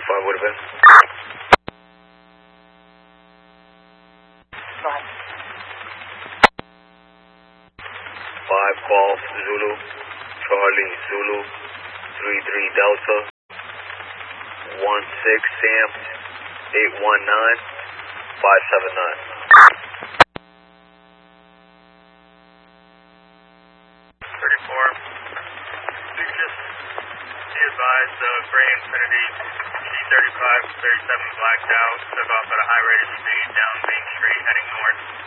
5 would have been. Right. 5 Golf Zulu, Charlie Zulu, 33 Delta, 16 Sam, 819, 579. 34. Please just be advised of Gray Infinity, G35, 37 blacked out, took off at a high rate of speed down Main Street heading north.